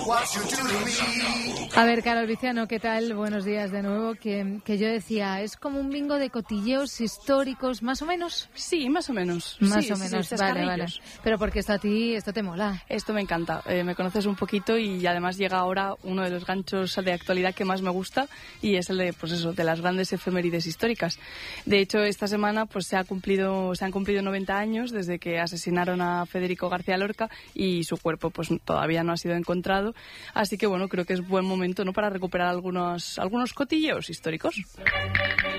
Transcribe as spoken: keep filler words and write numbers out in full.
A ver, Carol Viciano, ¿qué tal? Buenos días de nuevo. Que, que yo decía, ¿es como un bingo de cotilleos históricos, más o menos? Sí, más o menos. Más sí, o sí, menos, sí, vale, vale. Pero porque esto a ti, esto te mola. Esto me encanta. Eh, me conoces un poquito y además llega ahora uno de los ganchos de actualidad que más me gusta y es el de, pues eso, de las grandes efemérides históricas. De hecho, esta semana pues se ha cumplido, se han cumplido noventa años desde que asesinaron a Federico García Lorca y su cuerpo pues todavía no ha sido encontrado. Así que bueno, creo que es buen momento, ¿no?, para recuperar algunos, algunos cotilleos históricos.